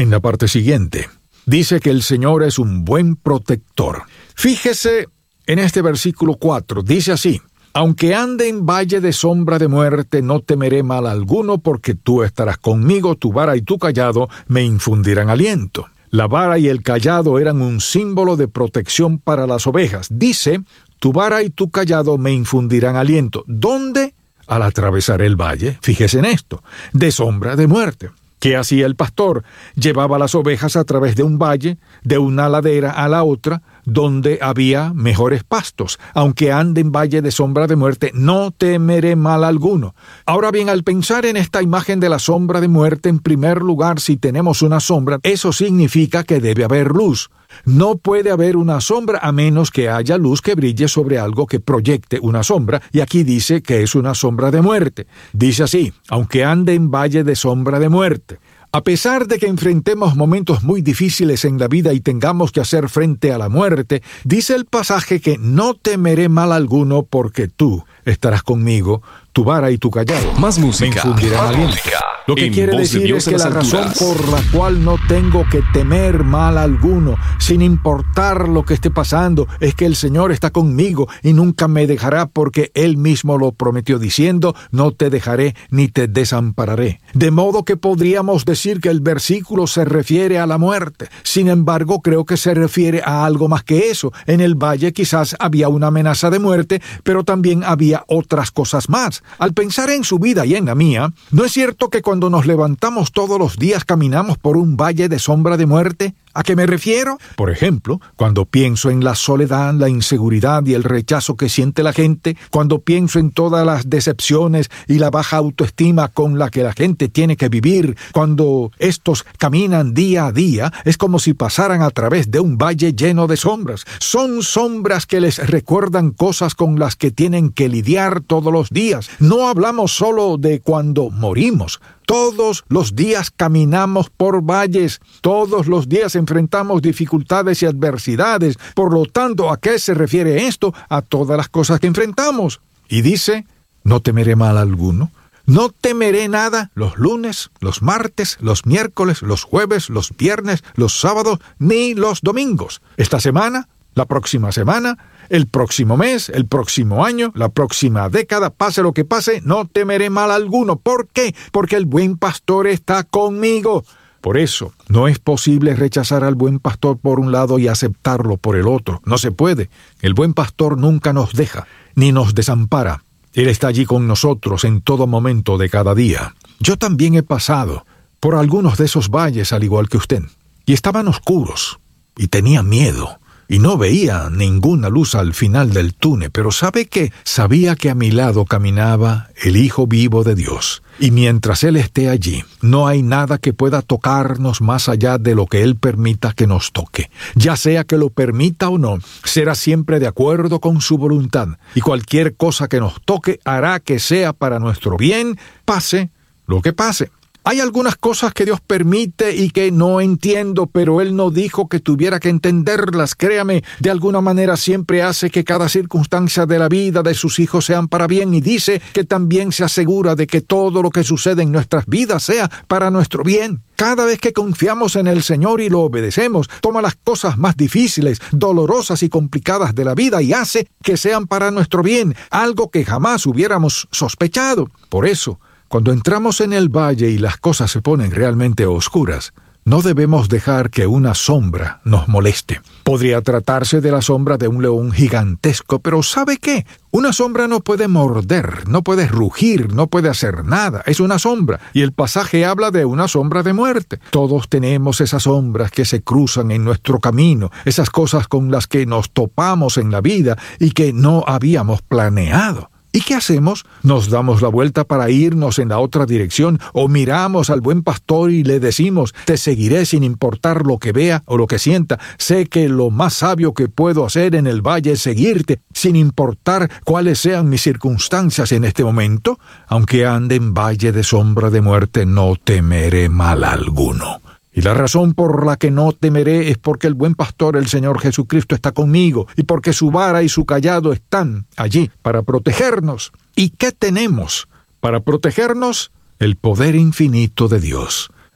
en la parte siguiente. Dice que el Señor es un buen protector. Fíjese en este versículo 4, dice así: aunque ande en valle de sombra de muerte, no temeré mal alguno, porque tú estarás conmigo, tu vara y tu cayado me infundirán aliento. La vara y el cayado eran un símbolo de protección para las ovejas. Dice, tu vara y tu cayado me infundirán aliento. ¿Dónde? Al atravesar el valle, fíjese en esto, de sombra de muerte. ¿Qué hacía el pastor? Llevaba las ovejas a través de un valle, de una ladera a la otra, donde había mejores pastos. Aunque ande en valle de sombra de muerte, no temeré mal alguno. Ahora bien, al pensar en esta imagen de la sombra de muerte, en primer lugar, si tenemos una sombra, eso significa que debe haber luz. No puede haber una sombra a menos que haya luz que brille sobre algo que proyecte una sombra, y aquí dice que es una sombra de muerte. Dice así, aunque ande en valle de sombra de muerte. A pesar de que enfrentemos momentos muy difíciles en la vida y tengamos que hacer frente a la muerte, dice el pasaje que no temeré mal alguno porque tú estarás conmigo, tu vara y tu cayado Más música, me infundirán aliento. Lo que quiere decir es que la razón por la cual no tengo que temer mal alguno, sin importar lo que esté pasando, es que el Señor está conmigo y nunca me dejará, porque Él mismo lo prometió diciendo, no te dejaré ni te desampararé. De modo que podríamos decir que el versículo se refiere a la muerte. Sin embargo, creo que se refiere a algo más que eso. En el valle quizás había una amenaza de muerte, pero también había otras cosas más. Al pensar en su vida y en la mía, ¿no es cierto que cuando nos levantamos todos los días caminamos por un valle de sombra de muerte? ¿A qué me refiero? Por ejemplo, cuando pienso en la soledad, la inseguridad y el rechazo que siente la gente, cuando pienso en todas las decepciones y la baja autoestima con la que la gente tiene que vivir, cuando estos caminan día a día, es como si pasaran a través de un valle lleno de sombras. Son sombras que les recuerdan cosas con las que tienen que lidiar todos los días. No hablamos solo de cuando morimos. Todos los días caminamos por valles, todos los días enfrentamos dificultades y adversidades. Por lo tanto, ¿a qué se refiere esto? A todas las cosas que enfrentamos. Y dice, no temeré mal alguno. No temeré nada los lunes, los martes, los miércoles, los jueves, los viernes, los sábados, ni los domingos. Esta semana, la próxima semana, el próximo mes, el próximo año, la próxima década, pase lo que pase, no temeré mal alguno. ¿Por qué? Porque el buen pastor está conmigo. Por eso, no es posible rechazar al buen pastor por un lado y aceptarlo por el otro. No se puede. El buen pastor nunca nos deja, ni nos desampara. Él está allí con nosotros en todo momento de cada día. Yo también he pasado por algunos de esos valles al igual que usted. Y estaban oscuros, y tenía miedo. Y no veía ninguna luz al final del túnel, pero ¿sabe qué? Sabía que a mi lado caminaba el Hijo vivo de Dios. Y mientras Él esté allí, no hay nada que pueda tocarnos más allá de lo que Él permita que nos toque. Ya sea que lo permita o no, será siempre de acuerdo con su voluntad. Y cualquier cosa que nos toque hará que sea para nuestro bien, pase lo que pase. Hay algunas cosas que Dios permite y que no entiendo, pero Él no dijo que tuviera que entenderlas. Créame, de alguna manera siempre hace que cada circunstancia de la vida de sus hijos sean para bien, y dice que también se asegura de que todo lo que sucede en nuestras vidas sea para nuestro bien. Cada vez que confiamos en el Señor y lo obedecemos, toma las cosas más difíciles, dolorosas y complicadas de la vida y hace que sean para nuestro bien, algo que jamás hubiéramos sospechado. Por eso, cuando entramos en el valle y las cosas se ponen realmente oscuras, no debemos dejar que una sombra nos moleste. Podría tratarse de la sombra de un león gigantesco, pero ¿sabe qué? Una sombra no puede morder, no puede rugir, no puede hacer nada. Es una sombra, y el pasaje habla de una sombra de muerte. Todos tenemos esas sombras que se cruzan en nuestro camino, esas cosas con las que nos topamos en la vida y que no habíamos planeado. ¿Y qué hacemos? ¿Nos damos la vuelta para irnos en la otra dirección o miramos al buen pastor y le decimos, te seguiré sin importar lo que vea o lo que sienta? Sé que lo más sabio que puedo hacer en el valle es seguirte, sin importar cuáles sean mis circunstancias en este momento. Aunque ande en valle de sombra de muerte, no temeré mal alguno. Y la razón por la que no temeré es porque el buen pastor, el Señor Jesucristo, está conmigo, y porque su vara y su cayado están allí para protegernos. ¿Y qué tenemos para protegernos? El poder infinito de Dios.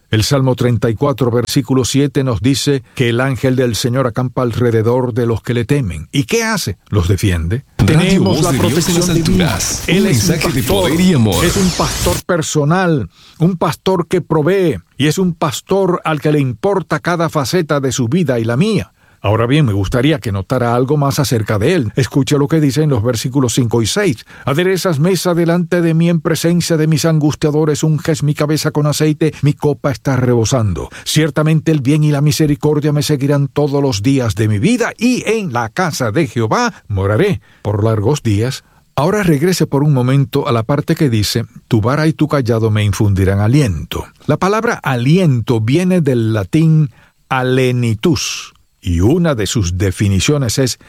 El Salmo 34, versículo 7 nos dice que el ángel del Señor acampa alrededor de los que le temen. ¿Y qué hace? Los defiende. Tenemos la protección divina. Él es un pastor, es un pastor personal, un pastor que provee, y es un pastor al que le importa cada faceta de su vida y la mía. Ahora bien, me gustaría que notara algo más acerca de él. Escuche lo que dice en los versículos 5 y 6. Aderezas mesa delante de mí en presencia de mis angustiadores, unges mi cabeza con aceite, mi copa está rebosando. Ciertamente el bien y la misericordia me seguirán todos los días de mi vida, y en la casa de Jehová moraré por largos días. Ahora regrese por un momento a la parte que dice, tu vara y tu cayado me infundirán aliento. La palabra aliento viene del latín alenitus, y una de sus definiciones es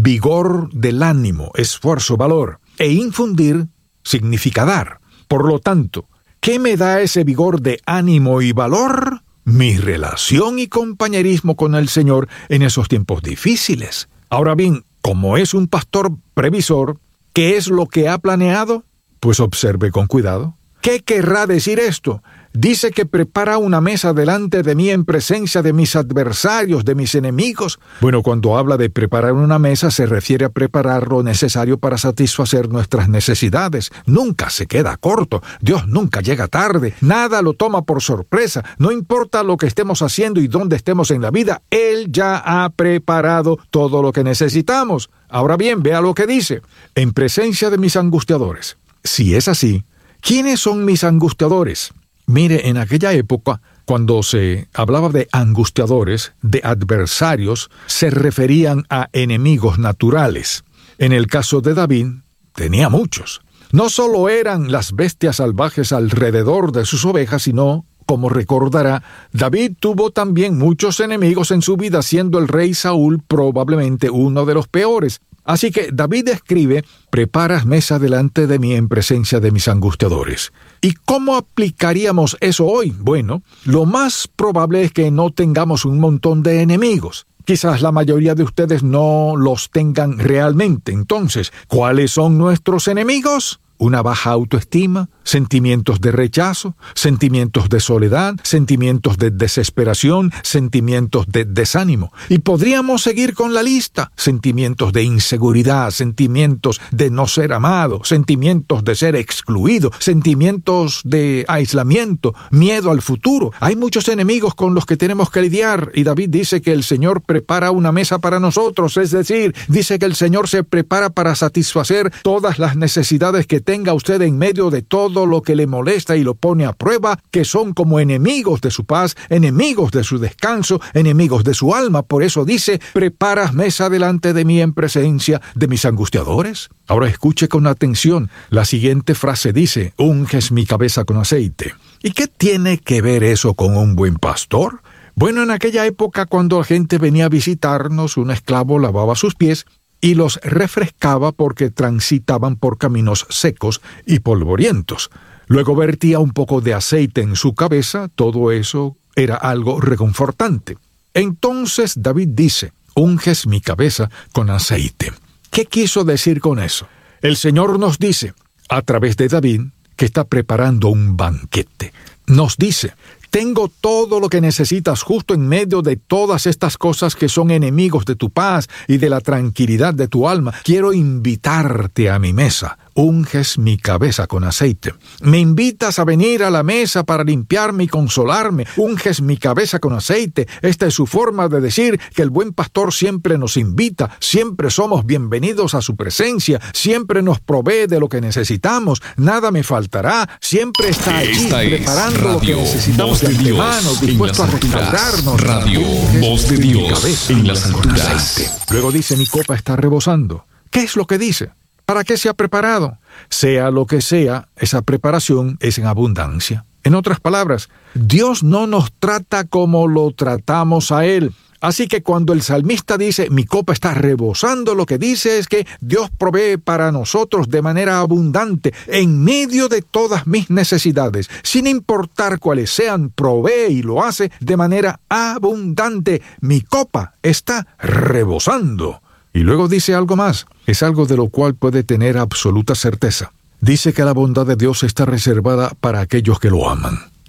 vigor del ánimo, esfuerzo, valor. E infundir significa dar. Por lo tanto, ¿qué me da ese vigor de ánimo y valor? Mi relación y compañerismo con el Señor en esos tiempos difíciles. Ahora bien, como es un pastor previsor, ¿qué es lo que ha planeado? Pues observe con cuidado. ¿Qué querrá decir esto? Dice que prepara una mesa delante de mí en presencia de mis adversarios, de mis enemigos. Bueno, cuando habla de preparar una mesa, se refiere a preparar lo necesario para satisfacer nuestras necesidades. Nunca se queda corto. Dios nunca llega tarde. Nada lo toma por sorpresa. No importa lo que estemos haciendo y dónde estemos en la vida, Él ya ha preparado todo lo que necesitamos. Ahora bien, vea lo que dice. En presencia de mis angustiadores. Si es así, ¿quiénes son mis angustiadores? Mire, en aquella época, cuando se hablaba de angustiadores, de adversarios, se referían a enemigos naturales. En el caso de David, tenía muchos. No solo eran las bestias salvajes alrededor de sus ovejas, sino, como recordará, David tuvo también muchos enemigos en su vida, siendo el rey Saúl probablemente uno de los peores. Así que David escribe, preparas mesa delante de mí en presencia de mis angustiadores. ¿Y cómo aplicaríamos eso hoy? Bueno, lo más probable es que no tengamos un montón de enemigos. Quizás la mayoría de ustedes no los tengan realmente. Entonces, ¿cuáles son nuestros enemigos? Una baja autoestima, sentimientos de rechazo, sentimientos de soledad, sentimientos de desesperación, sentimientos de desánimo. Y podríamos seguir con la lista. Sentimientos de inseguridad, sentimientos de no ser amado, sentimientos de ser excluido, sentimientos de aislamiento, miedo al futuro. Hay muchos enemigos con los que tenemos que lidiar, y David dice que el Señor prepara una mesa para nosotros, es decir, dice que el Señor se prepara para satisfacer todas las necesidades que tenga usted en medio de todo lo que le molesta y lo pone a prueba, que son como enemigos de su paz, enemigos de su descanso, enemigos de su alma. Por eso dice, preparas mesa delante de mí en presencia de mis angustiadores. Ahora escuche con atención. La siguiente frase dice, unges mi cabeza con aceite. ¿Y qué tiene que ver eso con un buen pastor? Bueno, en aquella época, cuando la gente venía a visitarnos, un esclavo lavaba sus pies y los refrescaba porque transitaban por caminos secos y polvorientos. Luego vertía un poco de aceite en su cabeza. Todo eso era algo reconfortante. Entonces David dice, unges mi cabeza con aceite. ¿Qué quiso decir con eso? El Señor nos dice, a través de David, que está preparando un banquete. Nos dice, tengo todo lo que necesitas justo en medio de todas estas cosas que son enemigos de tu paz y de la tranquilidad de tu alma. Quiero invitarte a mi mesa. Unges mi cabeza con aceite. Me invitas a venir a la mesa para limpiarme y consolarme. Unges mi cabeza con aceite. Esta es su forma de decir que el buen pastor siempre nos invita, siempre somos bienvenidos a su presencia, siempre nos provee de lo que necesitamos, nada me faltará, siempre está allí preparando lo que necesitamos de antemano, dispuesto a restaurarnos. Radio Voz de Dios en las alturas. Luego dice, mi copa está rebosando. ¿Qué es lo que dice? ¿Para qué se ha preparado? Sea lo que sea, esa preparación es en abundancia. En otras palabras, Dios no nos trata como lo tratamos a Él. Así que cuando el salmista dice, mi copa está rebosando, lo que dice es que Dios provee para nosotros de manera abundante, en medio de todas mis necesidades. Sin importar cuáles sean, provee y lo hace de manera abundante. Mi copa está rebosando. Y luego dice algo más, es algo de lo cual puede tener absoluta certeza. Dice que la bondad de Dios está reservada para aquellos que lo aman.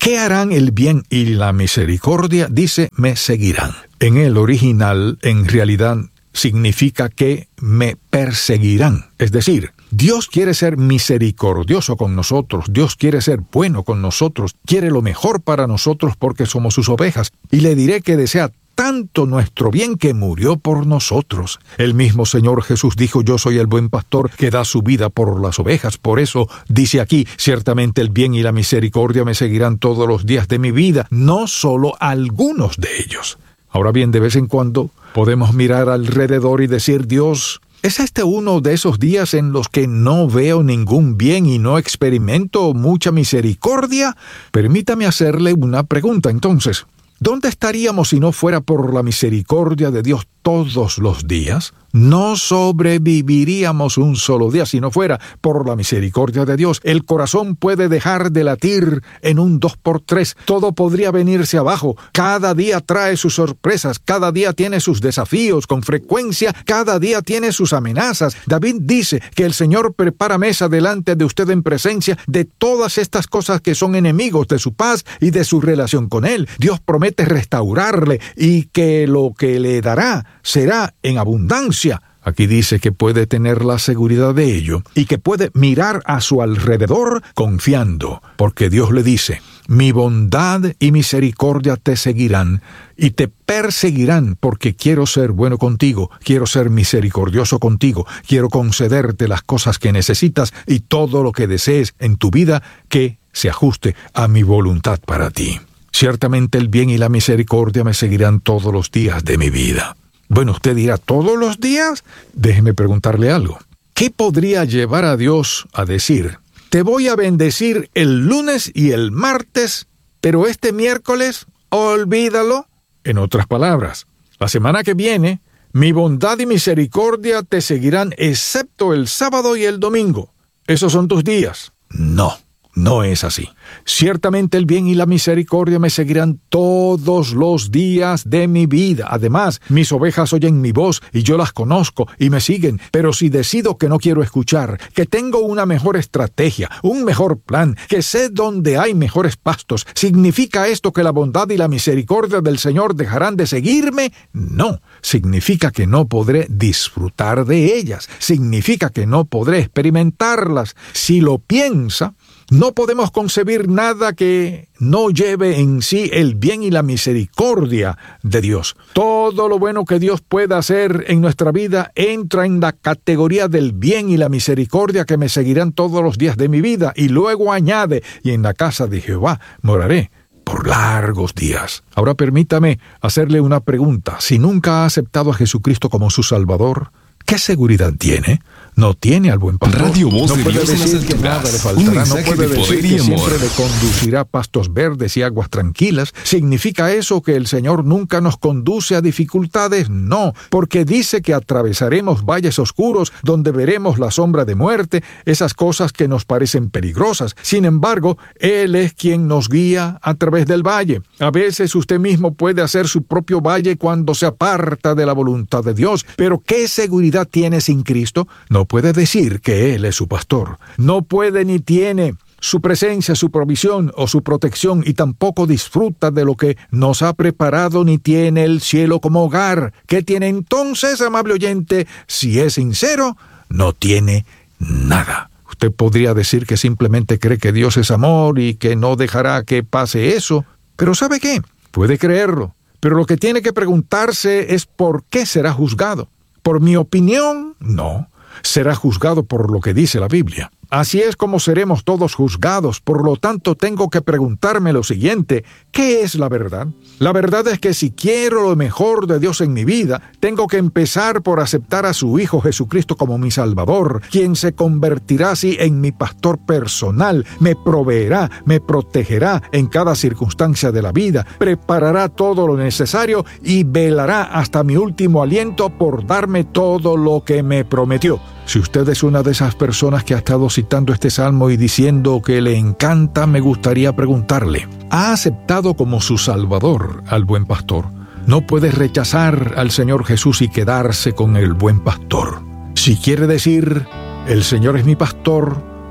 ¿Qué harán el bien y la misericordia? Dice, me seguirán. En el original, en realidad, significa que me perseguirán. Es decir, Dios quiere ser misericordioso con nosotros, Dios quiere ser bueno con nosotros, quiere lo mejor para nosotros porque somos sus ovejas. Y le diré que desea tanto nuestro bien que murió por nosotros. El mismo Señor Jesús dijo, yo soy el buen pastor que da su vida por las ovejas. Por eso dice aquí, ciertamente el bien y la misericordia me seguirán todos los días de mi vida, no solo algunos de ellos. Ahora bien, de vez en cuando podemos mirar alrededor y decir, Dios, ¿es este uno de esos días en los que no veo ningún bien y no experimento mucha misericordia? Permítame hacerle una pregunta entonces. ¿Dónde estaríamos si no fuera por la misericordia de Dios todos los días? No sobreviviríamos un solo día si no fuera por la misericordia de Dios. El corazón puede dejar de latir en un 2x3. Todo podría venirse abajo. Cada día trae sus sorpresas. Cada día tiene sus desafíos. Con frecuencia, cada día tiene sus amenazas. David dice que el Señor prepara mesa delante de usted en presencia de todas estas cosas que son enemigos de su paz y de su relación con Él. Dios promete restaurarle y que lo que le dará será en abundancia. Aquí dice que puede tener la seguridad de ello y que puede mirar a su alrededor confiando, porque Dios le dice, mi bondad y misericordia te seguirán y te perseguirán porque quiero ser bueno contigo, quiero ser misericordioso contigo, quiero concederte las cosas que necesitas y todo lo que desees en tu vida que se ajuste a mi voluntad para ti. Ciertamente el bien y la misericordia me seguirán todos los días de mi vida. Bueno, usted dirá, ¿todos los días? Déjeme preguntarle algo. ¿Qué podría llevar a Dios a decir, te voy a bendecir el lunes y el martes, pero este miércoles, olvídalo? En otras palabras, la semana que viene, mi bondad y misericordia te seguirán excepto el sábado y el domingo. ¿Esos son tus días? No. No es así. Ciertamente el bien y la misericordia me seguirán todos los días de mi vida. Además, mis ovejas oyen mi voz y yo las conozco y me siguen. Pero si decido que no quiero escuchar, que tengo una mejor estrategia, un mejor plan, que sé dónde hay mejores pastos, ¿significa esto que la bondad y la misericordia del Señor dejarán de seguirme? No. Significa que no podré disfrutar de ellas. Significa que no podré experimentarlas. Si lo piensa, no podemos concebir nada que no lleve en sí el bien y la misericordia de Dios. Todo lo bueno que Dios pueda hacer en nuestra vida entra en la categoría del bien y la misericordia que me seguirán todos los días de mi vida. Y luego añade, y en la casa de Jehová moraré por largos días. Ahora permítame hacerle una pregunta. Si nunca ha aceptado a Jesucristo como su Salvador, ¿qué seguridad tiene? No tiene al buen pastor. Radio Voz no de puede Dios en las decir que alturas. nada le Un faltará. No mensaje puede de decir poder y que amor. siempre le conducirá a pastos verdes y aguas tranquilas. ¿Significa eso que el Señor nunca nos conduce a dificultades? No, porque dice que atravesaremos valles oscuros donde veremos la sombra de muerte, esas cosas que nos parecen peligrosas. Sin embargo, Él es quien nos guía a través del valle. A veces usted mismo puede hacer su propio valle cuando se aparta de la voluntad de Dios. Pero ¿qué seguridad tiene sin Cristo? No puede decir que Él es su pastor. No puede ni tiene su presencia, su provisión o su protección y tampoco disfruta de lo que nos ha preparado ni tiene el cielo como hogar. ¿Qué tiene entonces, amable oyente? Si es sincero, no tiene nada. Usted podría decir que simplemente cree que Dios es amor y que no dejará que pase eso. Pero ¿sabe qué? Puede creerlo. Pero lo que tiene que preguntarse es ¿por qué será juzgado? ¿Por mi opinión? No. Será juzgado por lo que dice la Biblia. Así es como seremos todos juzgados. Por lo tanto, tengo que preguntarme lo siguiente: ¿qué es la verdad? La verdad es que si quiero lo mejor de Dios en mi vida, tengo que empezar por aceptar a su Hijo Jesucristo como mi Salvador, quien se convertirá así en mi pastor personal, me proveerá, me protegerá en cada circunstancia de la vida, preparará todo lo necesario y velará hasta mi último aliento por darme todo lo que me prometió. Si usted es una de esas personas que ha estado citando este salmo y diciendo que le encanta, me gustaría preguntarle: ¿ha aceptado como su Salvador al buen pastor? No puede rechazar al Señor Jesús y quedarse con el buen pastor. Si quiere decir, el Señor es mi pastor,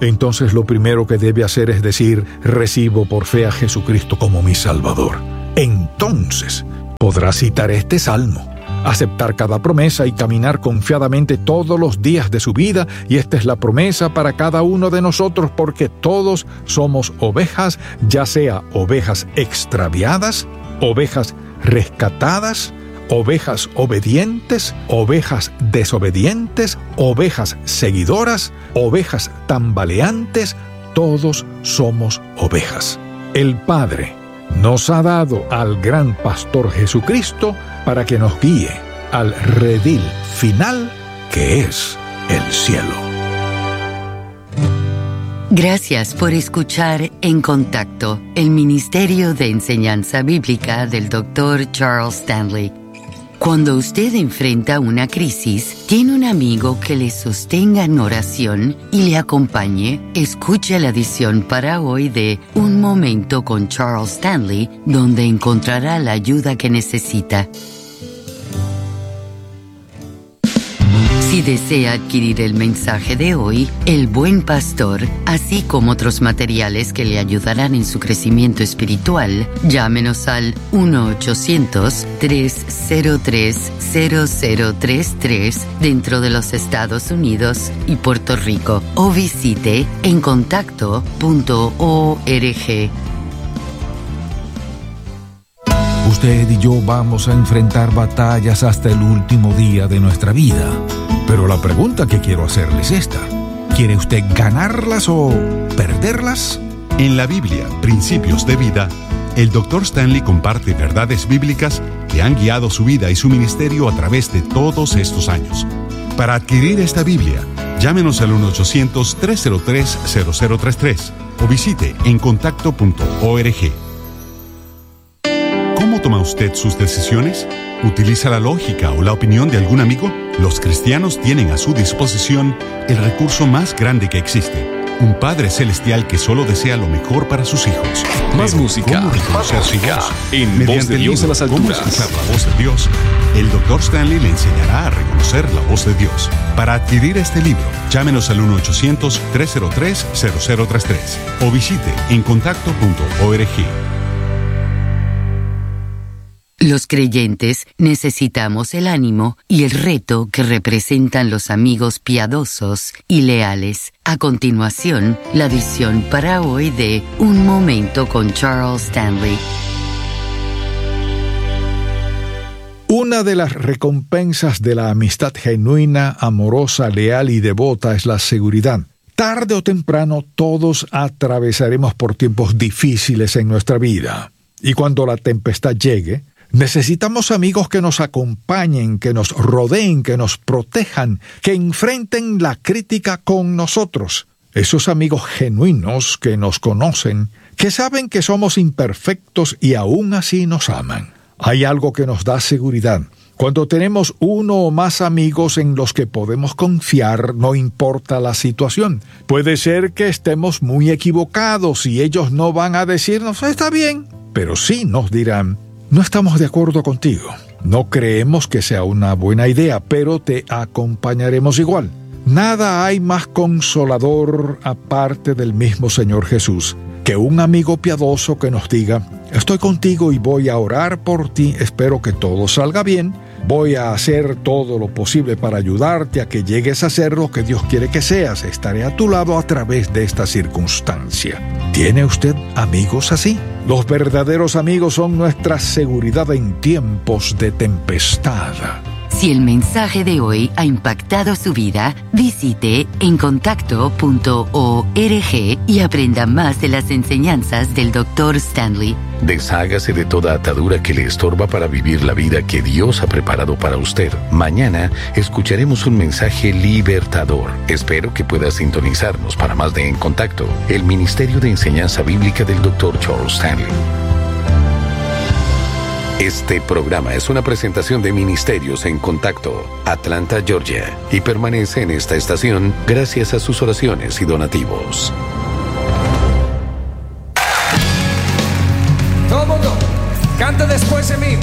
entonces lo primero que debe hacer es decir: recibo por fe a Jesucristo como mi Salvador. Entonces podrá citar este salmo, aceptar cada promesa y caminar confiadamente todos los días de su vida, y esta es la promesa para cada uno de nosotros, porque todos somos ovejas, ya sea ovejas extraviadas, ovejas rescatadas, ovejas obedientes, ovejas desobedientes, ovejas seguidoras, ovejas tambaleantes, todos somos ovejas. El Padre nos ha dado al gran pastor Jesucristo para que nos guíe al redil final, que es el cielo. Gracias por escuchar En Contacto, el Ministerio de Enseñanza Bíblica del Dr. Charles Stanley. Cuando usted enfrenta una crisis, tiene un amigo que le sostenga en oración y le acompañe. Escuche la edición para hoy de Un Momento con Charles Stanley, donde encontrará la ayuda que necesita. Si desea adquirir el mensaje de hoy, El Buen Pastor, así como otros materiales que le ayudarán en su crecimiento espiritual, llámenos al 1-800-303-0033 dentro de los Estados Unidos y Puerto Rico, o visite encontacto.org. Usted y yo vamos a enfrentar batallas hasta el último día de nuestra vida. Pero la pregunta que quiero hacerle es esta: ¿quiere usted ganarlas o perderlas? En la Biblia, Principios de Vida, el Dr. Stanley comparte verdades bíblicas que han guiado su vida y su ministerio a través de todos estos años. Para adquirir esta Biblia, llámenos al 1-800-303-0033 o visite encontacto.org. ¿Cómo toma usted sus decisiones? ¿Utiliza la lógica o la opinión de algún amigo? Los cristianos tienen a su disposición el recurso más grande que existe: un Padre Celestial que solo desea lo mejor para sus hijos. Más música, en Voz de Dios a las alturas. ¿Cómo escuchar la voz de Dios? El Dr. Stanley le enseñará a reconocer la voz de Dios. Para adquirir este libro, llámenos al 1-800-303-0033 o visite encontacto.org. Los creyentes necesitamos el ánimo y el reto que representan los amigos piadosos y leales. A continuación, la edición para hoy de Un Momento con Charles Stanley. Una de las recompensas de la amistad genuina, amorosa, leal y devota es la seguridad. Tarde o temprano todos atravesaremos por tiempos difíciles en nuestra vida. Y cuando la tempestad llegue, necesitamos amigos que nos acompañen, que nos rodeen, que nos protejan, que enfrenten la crítica con nosotros. Esos amigos genuinos que nos conocen, que saben que somos imperfectos y aún así nos aman. Hay algo que nos da seguridad. Cuando tenemos uno o más amigos en los que podemos confiar, no importa la situación. Puede ser que estemos muy equivocados y ellos no van a decirnos «está bien», pero sí nos dirán «no estamos de acuerdo contigo, no creemos que sea una buena idea, pero te acompañaremos igual». Nada hay más consolador, aparte del mismo Señor Jesús, que un amigo piadoso que nos diga «estoy contigo y voy a orar por ti, espero que todo salga bien, voy a hacer todo lo posible para ayudarte a que llegues a ser lo que Dios quiere que seas, estaré a tu lado a través de esta circunstancia». ¿Tiene usted amigos así? Los verdaderos amigos son nuestra seguridad en tiempos de tempestad. Si el mensaje de hoy ha impactado su vida, visite encontacto.org y aprenda más de las enseñanzas del Dr. Stanley. Deshágase de toda atadura que le estorba para vivir la vida que Dios ha preparado para usted. Mañana escucharemos un mensaje libertador. Espero que pueda sintonizarnos para más de En Contacto, el Ministerio de Enseñanza Bíblica del Dr. Charles Stanley. Este programa es una presentación de Ministerios en Contacto, Atlanta, Georgia, y permanece en esta estación gracias a sus oraciones y donativos. Todo el mundo, canta después de mí.